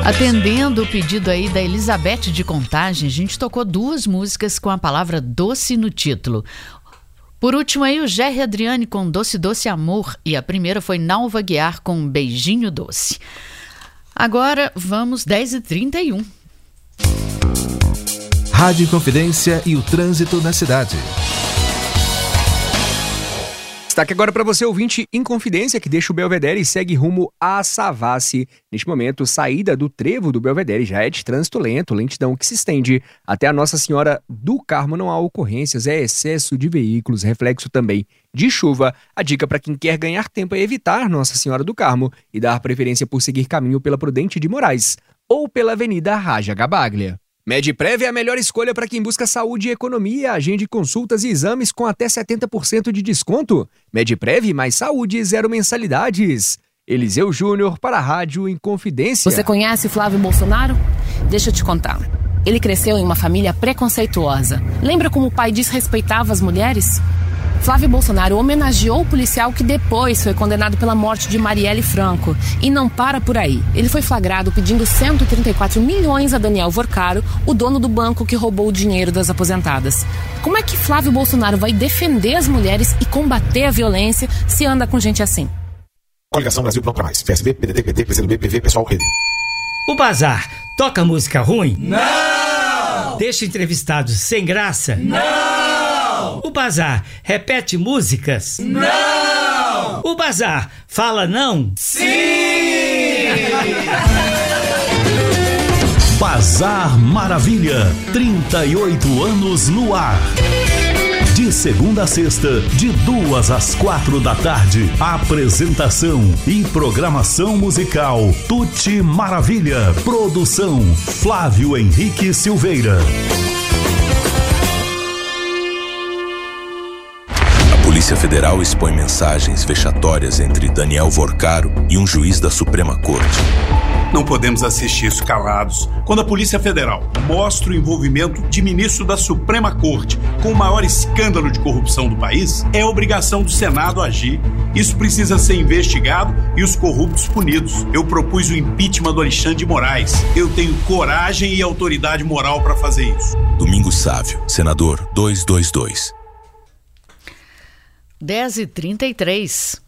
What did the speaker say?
Atendendo o pedido aí da Elizabeth de Contagem, a gente tocou 2 músicas com a palavra doce no título. Por último aí o Jerry Adriane com Doce Doce Amor e a primeira foi Nalva Guiar com Beijinho Doce. Agora vamos 10h31. Rádio Inconfidência e o trânsito na cidade. Destaque agora para você, ouvinte, Inconfidência, que deixa o Belvedere e segue rumo a Savassi. Neste momento, saída do trevo do Belvedere já é de trânsito lento, lentidão que se estende até a Nossa Senhora do Carmo. Não há ocorrências, é excesso de veículos, reflexo também de chuva. A dica para quem quer ganhar tempo é evitar Nossa Senhora do Carmo e dar preferência por seguir caminho pela Prudente de Moraes ou pela Avenida Raja Gabaglia. Medprev é a melhor escolha para quem busca saúde e economia. Agende consultas e exames com até 70% de desconto. Medprev mais saúde, 0 mensalidades. Eliseu Júnior para a Rádio Inconfidência. Você conhece Flávio Bolsonaro? Deixa eu te contar. Ele cresceu em uma família preconceituosa. Lembra como o pai desrespeitava as mulheres? Flávio Bolsonaro homenageou o policial que depois foi condenado pela morte de Marielle Franco. E não para por aí. Ele foi flagrado pedindo 134 milhões a Daniel Vorcaro, o dono do banco que roubou o dinheiro das aposentadas. Como é que Flávio Bolsonaro vai defender as mulheres e combater a violência se anda com gente assim? Coligação Brasil Pronto Pra Mais. PSB, PDT, PT, PCdoB, PV, Pessoal, Rede. O Bazar toca música ruim? Não! Deixa entrevistados sem graça? Não! O Bazar repete músicas? Não! O Bazar fala não? Sim! Bazar Maravilha, 38 anos no ar. De segunda a sexta, de 2 às 4 da tarde. Apresentação e programação musical Tuti Maravilha. Produção Flávio Henrique Silveira. A Polícia Federal expõe mensagens vexatórias entre Daniel Vorcaro e um juiz da Suprema Corte. Não podemos assistir isso calados. Quando a Polícia Federal mostra o envolvimento de ministro da Suprema Corte com o maior escândalo de corrupção do país, é obrigação do Senado agir. Isso precisa ser investigado e os corruptos punidos. Eu propus o impeachment do Alexandre de Moraes. Eu tenho coragem e autoridade moral para fazer isso. Domingos Sávio, senador 222. 10h33.